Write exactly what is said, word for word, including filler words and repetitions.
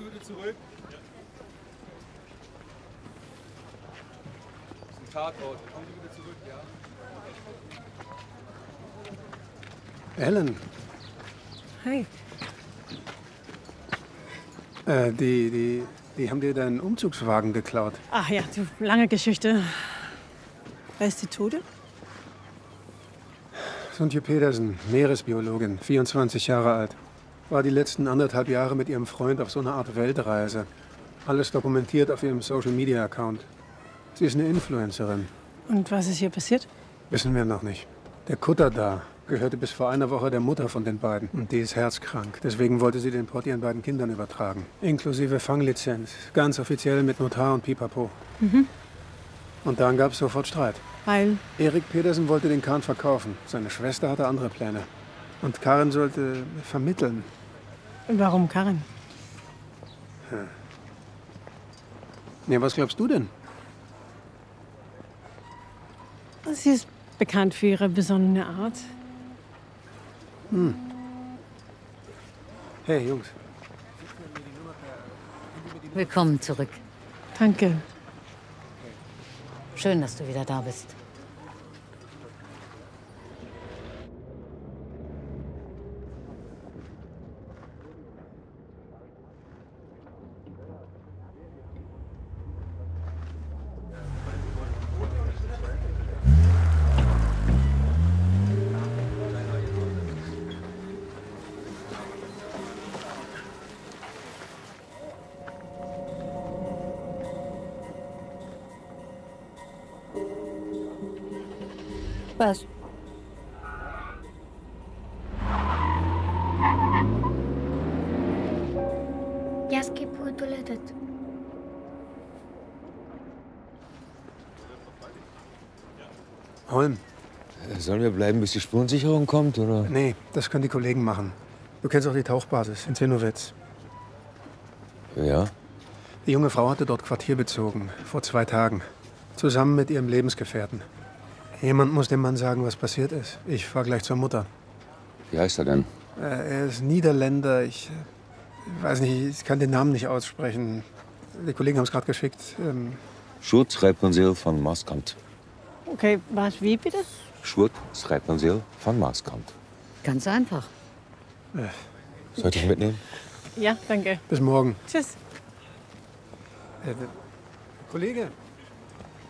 Minute zurück. Das ist ein Tatort. Kommen Sie wieder zurück, ja? Ellen. Hi. Äh, die, die, die haben dir deinen Umzugswagen geklaut. Ach ja, du, lange Geschichte. Wer ist die Tote? Suntje Pedersen, Meeresbiologin, vierundzwanzig Jahre alt. War die letzten anderthalb Jahre mit ihrem Freund auf so einer Art Weltreise. Alles dokumentiert auf ihrem Social-Media-Account. Sie ist eine Influencerin. Und was ist hier passiert? Wissen wir noch nicht. Der Kutter da gehörte bis vor einer Woche der Mutter von den beiden. Und die ist herzkrank. Deswegen wollte sie den Pott ihren beiden Kindern übertragen. Inklusive Fanglizenz. Ganz offiziell mit Notar und Pipapo. Mhm. Und dann gab es sofort Streit. Weil? Erik Pedersen wollte den Kahn verkaufen. Seine Schwester hatte andere Pläne. Und Karin sollte vermitteln. Warum Karin? Hm. Ja, was glaubst du denn? Sie ist bekannt für ihre besonnene Art. Hm. Hey, Jungs. Willkommen zurück. Danke. Schön, dass du wieder da bist. Was? Я скипаю туалетът. Holm. Sollen wir bleiben, bis die Spurensicherung kommt, oder? Nee, das können die Kollegen machen. Du kennst auch die Tauchbasis in Zinnowitz. Ja. Die junge Frau hatte dort Quartier bezogen, vor zwei Tagen. Zusammen mit ihrem Lebensgefährten. Jemand muss dem Mann sagen, was passiert ist. Ich fahr gleich zur Mutter. Wie heißt er denn? Äh, er ist Niederländer. Ich äh, weiß nicht, ich kann den Namen nicht aussprechen. Die Kollegen haben es gerade geschickt. Ähm Sjoerd Schrijpenzeel van Maaskant. Okay, was, wie bitte? Sjoerd Schrijpenzeel van Maaskant. Ganz einfach. Äh, Soll ich dich mitnehmen? Ja, danke. bis morgen. Tschüss. Äh, Kollege.